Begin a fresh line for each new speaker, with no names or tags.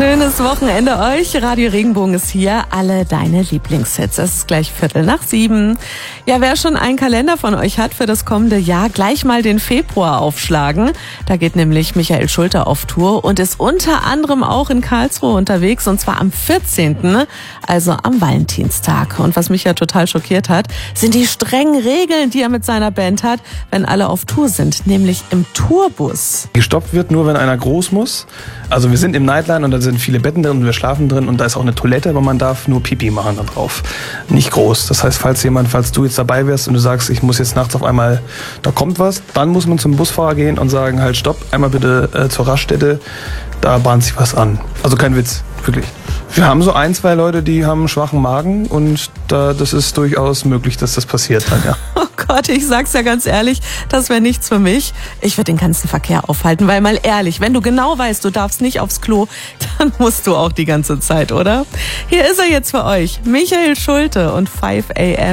Schönes Wochenende euch. Radio Regenbogen ist hier. Alle deine Lieblingshits. Es ist gleich 6:15. Ja, wer schon einen Kalender von euch hat für das kommende Jahr, gleich mal den Februar aufschlagen. Da geht nämlich Michael Schulte auf Tour und ist unter anderem auch in Karlsruhe unterwegs, und zwar am 14., also am Valentinstag. Und was mich ja total schockiert hat, sind die strengen Regeln, die er mit seiner Band hat, wenn alle auf Tour sind, nämlich im Tourbus.
Gestoppt wird nur, wenn einer groß muss. Also wir sind im Nightline und da sind viele Betten drin und wir schlafen drin und da ist auch eine Toilette, aber man darf nur Pipi machen da drauf. Nicht groß. Das heißt, falls du jetzt dabei wärst und du sagst, ich muss jetzt nachts auf einmal, da kommt was, dann muss man zum Busfahrer gehen und sagen, halt stopp, einmal bitte zur Raststätte, da bahnt sich was an. Also kein Witz, wirklich. Wir haben so 1, 2 Leute, die haben einen schwachen Magen und das ist durchaus möglich, dass das passiert dann, ja.
Oh Gott, ich sag's ja ganz ehrlich, das wäre nichts für mich. Ich würde den ganzen Verkehr aufhalten, weil mal ehrlich, wenn du genau weißt, du darfst nicht aufs Klo, dann musst du auch die ganze Zeit, oder? Hier ist er jetzt für euch, Michael Schulte und 5 AM.